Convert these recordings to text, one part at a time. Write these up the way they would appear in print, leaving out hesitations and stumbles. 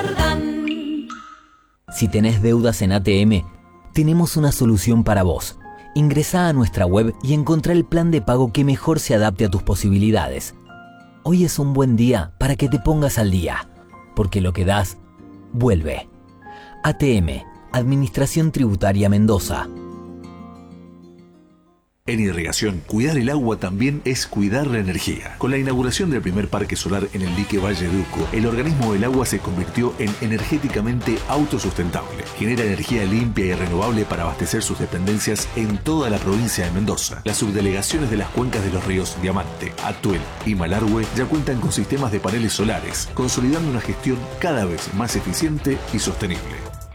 Si tenés deudas en ATM, tenemos una solución para vos. Ingresá a nuestra web y encontrá el plan de pago que mejor se adapte a tus posibilidades. Hoy es un buen día para que te pongas al día, porque lo que das, vuelve. ATM, Administración Tributaria Mendoza. En irrigación, cuidar el agua también es cuidar la energía. Con la inauguración del primer parque solar en el dique Valle de Uco, el organismo del agua se convirtió en energéticamente autosustentable. Genera energía limpia y renovable para abastecer sus dependencias en toda la provincia de Mendoza. Las subdelegaciones de las cuencas de los ríos Diamante, Atuel y Malargüe ya cuentan con sistemas de paneles solares, consolidando una gestión cada vez más eficiente y sostenible.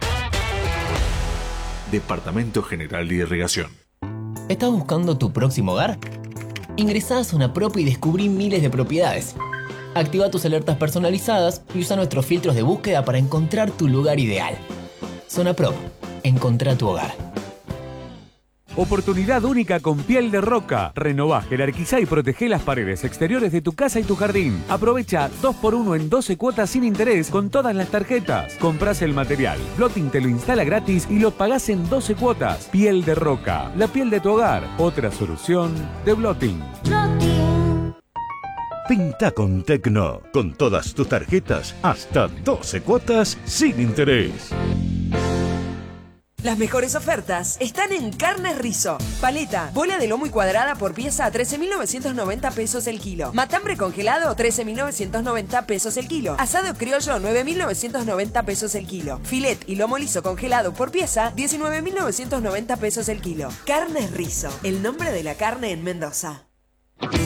Departamento General de Irrigación. ¿Estás buscando tu próximo hogar? Ingresá a Zona Prop y descubrí miles de propiedades. Activa tus alertas personalizadas y usa nuestros filtros de búsqueda para encontrar tu lugar ideal. Zona Prop. Encontrá tu hogar. Oportunidad única con Piel de Roca. Renová, jerarquizá y protegé las paredes exteriores de tu casa y tu jardín. Aprovecha 2x1 en 12 cuotas sin interés con todas las tarjetas. Comprás el material, Blotting te lo instala gratis y lo pagás en 12 cuotas. Piel de Roca, la piel de tu hogar. Otra solución de Blotting. Pinta con Tecno, con todas tus tarjetas, hasta 12 cuotas sin interés. Las mejores ofertas están en Carnes Rizo. Paleta, bola de lomo y cuadrada por pieza a 13.990 pesos el kilo. Matambre congelado, 13.990 pesos el kilo. Asado criollo, 9.990 pesos el kilo. Filet y lomo liso congelado por pieza, 19.990 pesos el kilo. Carnes Rizo, el nombre de la carne en Mendoza.